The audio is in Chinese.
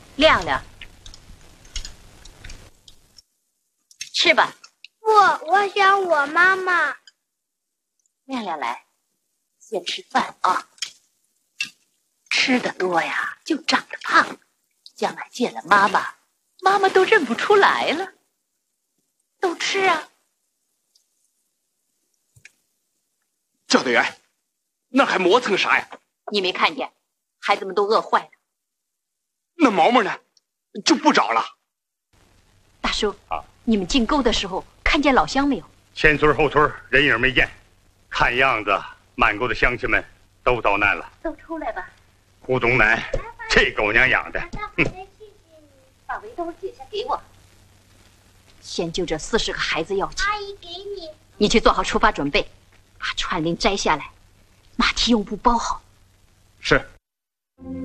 亮亮，吃吧。 不，我想我妈妈。 亮亮来，先吃饭啊。吃的多呀，就长得胖，将来见了妈妈，妈妈都认不出来了。都吃啊。 教导员，那还磨蹭啥呀？ 你没看见，孩子们都饿坏了。 那毛毛呢？就不找了。 大叔啊， 你们进沟的时候看见老乡没有？ 前村后村人影没见，看样子满沟的乡亲们都遭难了。 都出来吧。 胡宗南，这狗娘养的， 把围兜解下给我。先救这40个孩子要紧。 阿姨给你。 你去做好出发准备，把串铃摘下来，马蹄用布包好。 是。